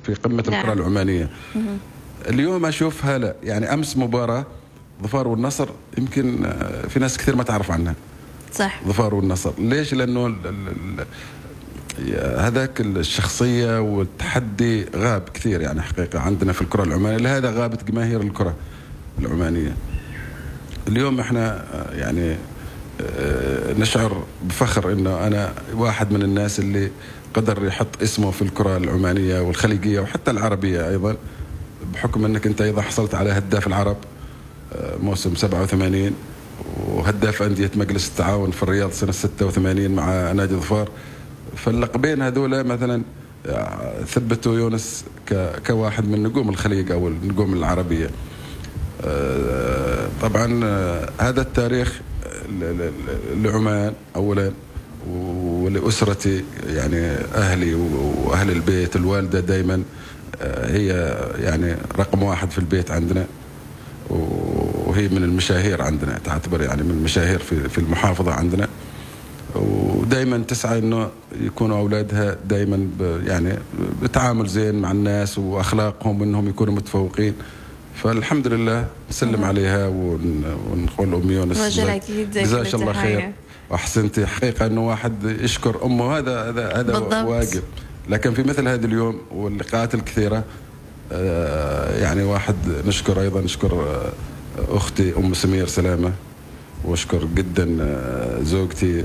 في قمة نعم. الكرة العمانية. اليوم أشوفها لا، يعني أمس مباراة ظفار والنصر يمكن في ناس كثير ما تعرف عنها. صح. ظفار والنصر ليش؟ لأنه هذاك الشخصية والتحدي غاب كثير يعني حقيقة عندنا في الكرة العمانية، لهذا غابت جماهير الكرة العمانية. اليوم احنا يعني نشعر بفخر انه انا واحد من الناس اللي قدر يحط اسمه في الكرة العمانية والخليجية وحتى العربية ايضا، بحكم انك انت ايضا حصلت على هداف العرب موسم 87 وهداف أندية مجلس التعاون في الرياض سنة 86 مع نادي ظفار. فاللقبين هذولا مثلا ثبتوا يونس كواحد من نجوم الخليج أو النجوم العربية. طبعا هذا التاريخ لعمان أولا ولأسرتي، يعني أهلي وأهل البيت. الوالدة دايما هي يعني رقم واحد في البيت عندنا، وهي من المشاهير عندنا، تعتبر يعني من المشاهير في المحافظة عندنا، ودائما تسعى انه يكونوا اولادها دائما يعني بتعامل زين مع الناس واخلاقهم وانهم يكونوا متفوقين. فالحمد لله نسلم عليها ونقول ام يونس جزاك الله خير واحسنتي. حقيقه انه واحد يشكر امه هذا واجب، لكن في مثل هذا اليوم واللقاءات الكثيره يعني واحد نشكر ايضا، نشكر اختي ام سمير سلامه، واشكر جدا زوجتي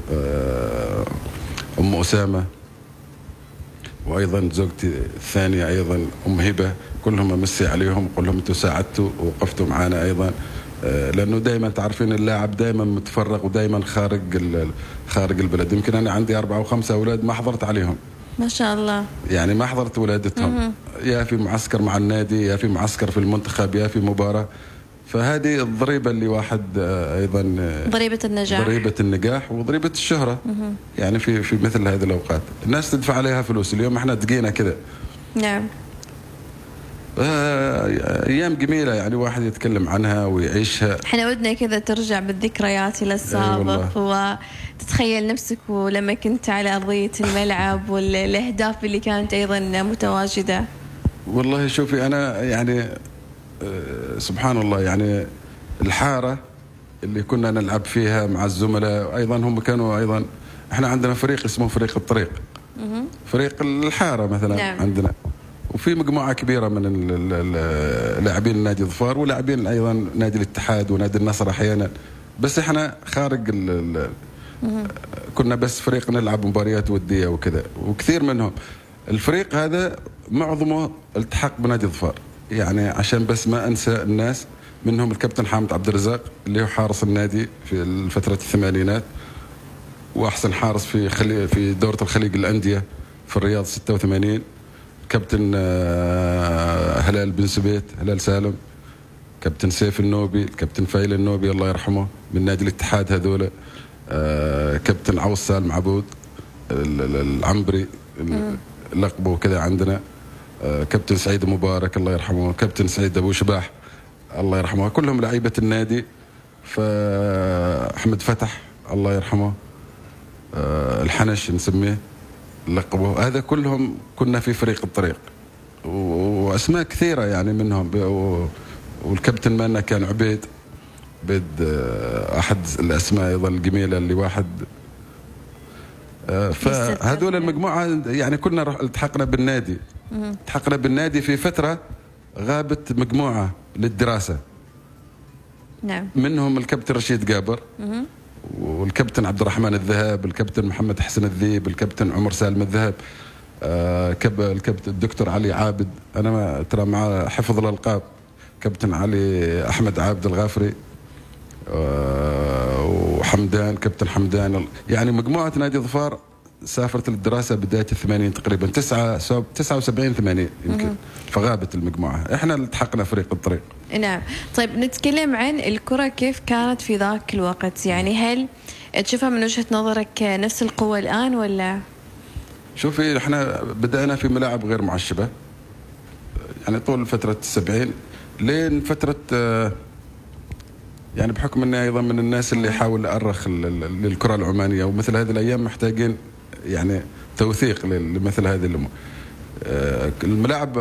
ام اسامه، وايضا زوجتي الثانيه ايضا ام هبه. كلهم امسي عليهم، قول لهم انتم ساعدتوا ووقفتوا معنا ايضا، لانه دائما تعرفين اللاعب دائما متفرغ ودائما خارج البلد. يمكن انا عندي 4 و5 اولاد ما حضرت عليهم ما شاء الله، يعني ما حضرت ولادتهم، يا في معسكر مع النادي، يا في معسكر في المنتخب، يا في مباراة. فهذه الضريبة اللي واحد أيضا ضريبة النجاح وضريبة الشهرة. يعني في مثل هذه الأوقات الناس تدفع عليها فلوس. اليوم احنا دقينا كذا. نعم. أيام جميلة يعني واحد يتكلم عنها ويعيشها. احنا ودنا كذا ترجع بالذكريات إلى السابق وتتخيل نفسك ولما كنت على أرضية الملعب والأهداف اللي كانت أيضا متواجدة. والله شوفي أنا يعني سبحان الله، يعني الحارة اللي كنا نلعب فيها مع الزملاء أيضا هم كانوا أيضا. احنا عندنا فريق اسمه فريق الطريق، فريق الحارة مثلا. نعم. عندنا وفي مجموعة كبيرة من لاعبين نادي ظفار ولاعبين أيضا نادي الاتحاد ونادي النصر أحيانا، بس احنا خارج كنا بس فريق نلعب مباريات ودية وكذا. وكثير منهم الفريق هذا معظمه التحق بنادي ظفار، يعني عشان بس ما أنسى الناس. منهم الكابتن حامد عبد الرزاق اللي هو حارس النادي في فترة الثمانينات، وأحسن حارس في دورة الخليج الأندية في الرياض 86. كابتن هلال بن سبيت، هلال سالم، كابتن سيف النوبي، كابتن فايل النوبي الله يرحمه من نادي الاتحاد هذول، كابتن عوض سالم عبود العنبري لقبه كذا عندنا، كابتن سعيد مبارك الله يرحمه، كابتن سعيد أبو شباح الله يرحمه، كلهم لعيبة النادي. فأحمد فتح الله يرحمه، الحنش نسميه لقبه، هذا كلهم كنا في فريق الطريق، وأسماء كثيرة يعني منهم. والكابتن مالنا كان عبيد أحد الأسماء أيضا الجميلة اللي واحد. فهذول المجموعة يعني كنا التحقنا بالنادي في فترة غابت مجموعة للدراسة. نعم. منهم الكابتن رشيد قابر، والكابتن عبد الرحمن الذهب، الكابتن محمد حسن الذيب، الكابتن عمر سالم الذهب، الكابتن الدكتور علي عابد، أنا ترى مع حفظ الألقاب، كابتن علي أحمد عابد الغافري، وحمدان، كابتن حمدان. يعني مجموعة نادي ظفار سافرت للدراسة بداية 80 تقريبا، 79 80 يمكن. فغابت المجموعة، احنا التحقنا فريق الطريق. نعم. طيب نتكلم عن الكرة كيف كانت في ذاك الوقت، يعني هل تشوفها من وجهة نظرك نفس القوة الآن ولا؟ شوفي احنا بدأنا في ملاعب غير معشبة يعني طول فترة 70 لين فترة يعني بحكم اني ايضا من الناس اللي يحاول أرخ للكرة العمانية، ومثل هذه الأيام محتاجين يعني توثيق لمثل هذه الملاعب.